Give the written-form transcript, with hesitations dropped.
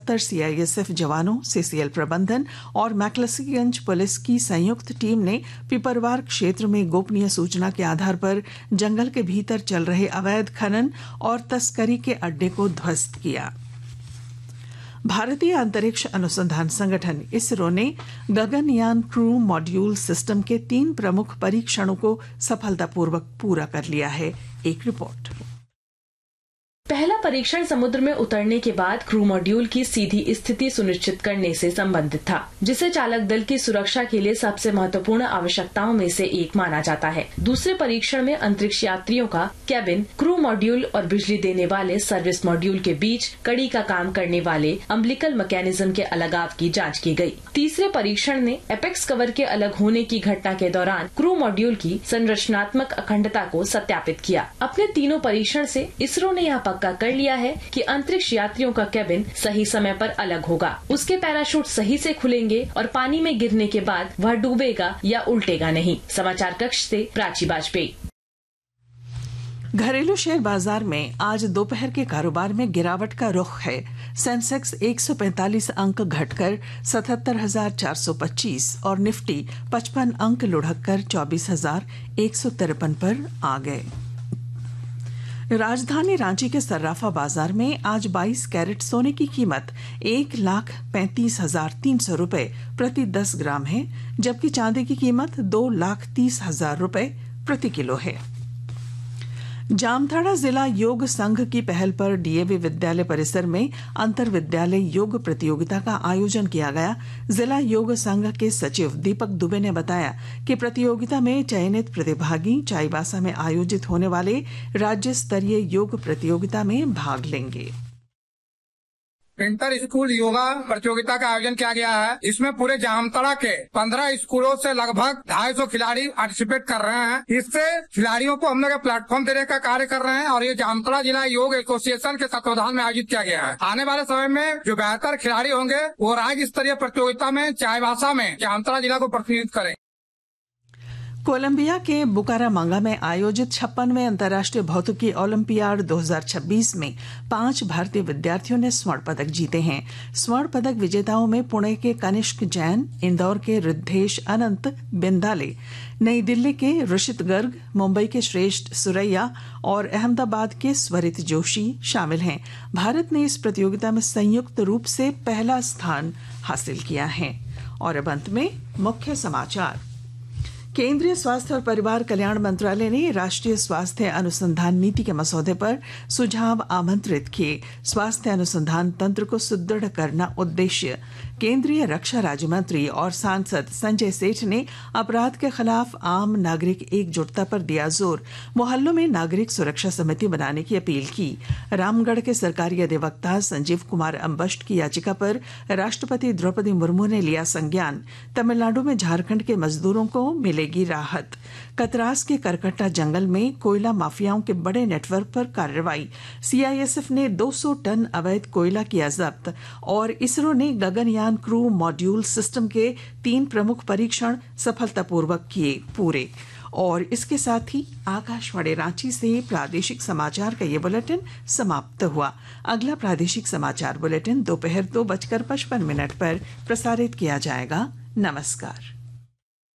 CISF जवानों, CCL प्रबंधन और मैक्लसीगंज पुलिस की संयुक्त टीम ने पिपरवार क्षेत्र में गोपनीय सूचना के आधार पर जंगल के भीतर चल रहे अवैध खनन और तस्करी के अड्डे को ध्वस्त किया। भारतीय अंतरिक्ष अनुसंधान संगठन इसरो ने गगनयान क्रू मॉड्यूल सिस्टम के 3 प्रमुख परीक्षणों को सफलतापूर्वक पूरा कर लिया है। एक रिपोर्ट। पहला परीक्षण समुद्र में उतरने के बाद क्रू मॉड्यूल की सीधी स्थिति सुनिश्चित करने से संबंधित था, जिसे चालक दल की सुरक्षा के लिए सबसे महत्वपूर्ण आवश्यकताओं में से एक माना जाता है। दूसरे परीक्षण में अंतरिक्ष यात्रियों का कैबिन, क्रू मॉड्यूल और बिजली देने वाले सर्विस मॉड्यूल के बीच कड़ी का काम करने वाले अम्बिलिकल मैकेनिज्म के अलगाव की जाँच की गयी। तीसरे परीक्षण ने एपेक्स कवर के अलग होने की घटना के दौरान क्रू मॉड्यूल की संरचनात्मक अखंडता को सत्यापित किया। अपने तीनों परीक्षण से इसरो ने यह पक्का कर लिया है कि अंतरिक्ष यात्रियों का कैबिन सही समय पर अलग होगा, उसके पैराशूट सही से खुलेंगे और पानी में गिरने के बाद वह डूबेगा या उल्टेगा नहीं। समाचार कक्ष से प्राची बाजपेयी। घरेलू शेयर बाजार में आज दोपहर के कारोबार में गिरावट का रुख है। सेंसेक्स 145 अंक घटकर 77,425 और निफ्टी 55 अंक लुढ़ककर 24,153 पर आ गए। राजधानी रांची के सर्राफा बाजार में आज 22 कैरेट सोने की कीमत 1,35,300 रुपए प्रति 10 ग्राम है, जबकि चांदी की कीमत 2,30,000 रुपए प्रति किलो है। जामताड़ा जिला योग संघ की पहल पर डीएवी विद्यालय परिसर में अंतर विद्यालय योग प्रतियोगिता का आयोजन किया गया। जिला योग संघ के सचिव दीपक दुबे ने बताया कि प्रतियोगिता में चयनित प्रतिभागी चाईबासा में आयोजित होने वाले राज्य स्तरीय योग प्रतियोगिता में भाग लेंगे। इंटर स्कूल योगा प्रतियोगिता का आयोजन किया गया है। इसमें पूरे जामताड़ा के 15 स्कूलों से लगभग 250 खिलाड़ी पार्टिसिपेट कर रहे हैं। इससे खिलाड़ियों को हम लोग प्लेटफॉर्म देने का कार्य कर रहे हैं और ये जामताड़ा जिला योग एसोसिएशन के तत्वाधान में आयोजित किया गया है। आने वाले समय में जो बेहतर खिलाड़ी होंगे वो राज्य स्तरीय प्रतियोगिता में चाईबासा में जामताड़ा जिला को प्रतिनिधित्व करें। कोलंबिया के बुकारामांगा में आयोजित 56वें अंतर्राष्ट्रीय भौतिकी ओलंपियाड 2026 में 5 भारतीय विद्यार्थियों ने स्वर्ण पदक जीते हैं। स्वर्ण पदक विजेताओं में पुणे के कनिष्क जैन, इंदौर के रिद्धेश अनंत बिंदाले, नई दिल्ली के ऋषित गर्ग, मुंबई के श्रेष्ठ सुरैया और अहमदाबाद के स्वरित जोशी शामिल हैं। भारत ने इस प्रतियोगिता में संयुक्त रूप से पहला स्थान हासिल किया है। और अब अंत में मुख्य समाचार। केंद्रीय स्वास्थ्य और परिवार कल्याण मंत्रालय ने राष्ट्रीय स्वास्थ्य अनुसंधान नीति के मसौदे पर सुझाव आमंत्रित किए। स्वास्थ्य अनुसंधान तंत्र को सुदृढ़ करना उद्देश्य। केंद्रीय रक्षा राज्य मंत्री और सांसद संजय सेठ ने अपराध के खिलाफ आम नागरिक एकजुटता पर दिया जोर। मोहल्लों में नागरिक सुरक्षा समिति बनाने की अपील की। रामगढ़ के सरकारी अधिवक्ता संजीव कुमार अम्बष्ट की याचिका पर राष्ट्रपति द्रौपदी मुर्मू ने लिया संज्ञान। तमिलनाडु में झारखंड के मजदूरों को मिलेगी राहत। कतरास के करकट्टा जंगल में कोयला माफियाओं के बड़े नेटवर्क पर कार्रवाई। सीआईएसएफ ने 200 टन अवैध कोयला किया जब्त। और इसरो ने गगनयान क्रू मॉड्यूल सिस्टम के 3 प्रमुख परीक्षण सफलतापूर्वक किए पूरे। और इसके साथ ही आकाशवाणी रांची से प्रादेशिक समाचार का ये बुलेटिन समाप्त हुआ। अगला प्रादेशिक समाचार बुलेटिन दोपहर 2:55 पर प्रसारित किया जाएगा। नमस्कार।